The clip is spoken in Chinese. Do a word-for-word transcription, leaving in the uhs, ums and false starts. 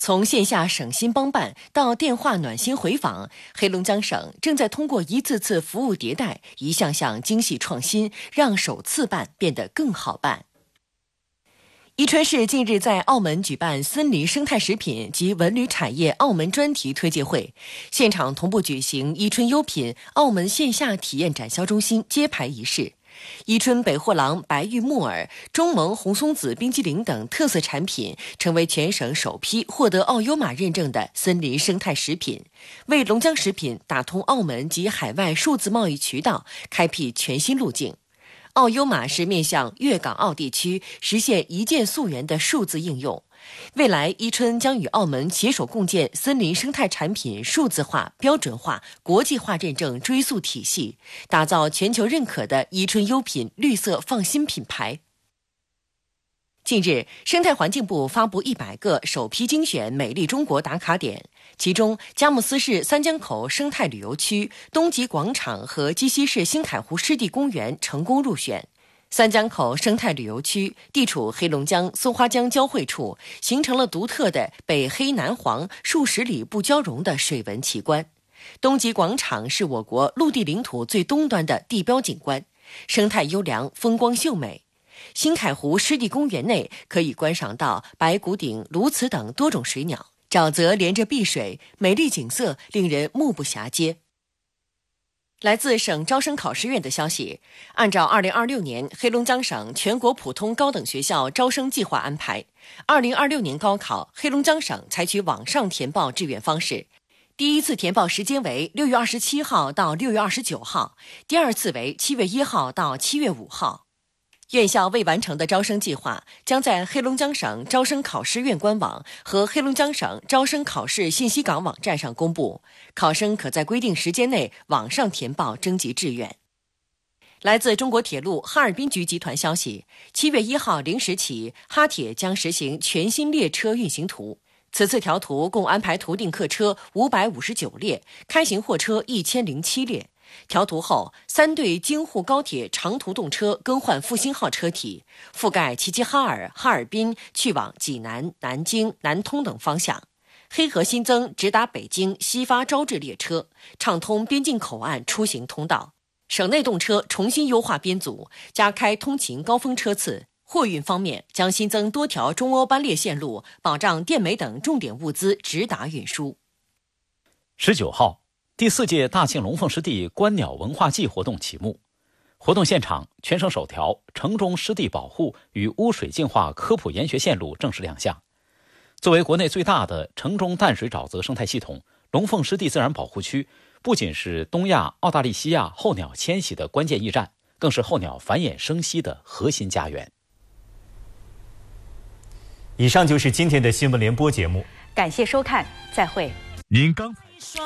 从线下省心帮办到电话暖心回访，黑龙江省正在通过一次次服务迭代、一项项精细创新，让首次办变得更好办。伊春市近日在澳门举办森林生态食品及文旅产业澳门专题推介会，现场同步举行伊春优品澳门线下体验展销中心揭牌仪式。伊春北货郎白玉木耳、中蒙红松子冰激凌等特色产品成为全省首批获得澳优玛认证的森林生态食品，为龙江食品打通澳门及海外数字贸易渠道开辟全新路径。澳优玛是面向粤港澳地区实现一键溯源的数字应用。未来，伊春将与澳门携手共建森林生态产品数字化、标准化、国际化认证追溯体系，打造全球认可的伊春优品绿色放心品牌。近日，生态环境部发布一百个首批精选美丽中国打卡点，其中佳木斯市三江口生态旅游区、东极广场和鸡西市新凯湖湿地公园成功入选。三江口生态旅游区地处黑龙江松花江交汇处，形成了独特的北黑南黄数十里不交融的水文奇观。东极广场是我国陆地领土最东端的地标景观，生态优良，风光秀美。新凯湖湿地公园内可以观赏到白骨顶、鸬鹚等多种水鸟，沼泽连着碧水，美丽景色令人目不暇接。来自省招生考试院的消息，按照二零二六年黑龙江省全国普通高等学校招生计划安排，二零二六年高考黑龙江省采取网上填报志愿方式，第一次填报时间为六月二十七号到六月二十九号，第二次为七月一号到七月五号。院校未完成的招生计划将在黑龙江省招生考试院官网和黑龙江省招生考试信息港网站上公布，考生可在规定时间内网上填报征集志愿。来自中国铁路哈尔滨局集团消息，七月一号零时起，哈铁将实行全新列车运行图。此次调图共安排图定客车五百五十九列，开行货车一千零七列。调图后，三对京沪高铁长途动车更换复兴号车体，覆盖齐齐哈尔、哈尔滨去往济南、南京、南通等方向。黑河新增直达北京西发招致列车，畅通边境口岸出行通道。省内动车重新优化编组，加开通勤高峰车次。货运方面将新增多条中欧班列线路，保障电煤等重点物资直达运输。 十九号，第四届大庆龙凤湿地观鸟文化季活动启幕。活动现场，全省首条城中湿地保护与污水净化科普研学线路正式亮相。作为国内最大的城中淡水沼泽生态系统，龙凤湿地自然保护区不仅是东亚、澳大利西亚候鸟迁徙的关键驿站，更是候鸟繁衍生息的核心家园。 以上就是今天的新闻联播节目， 感谢收看，再会。 您刚才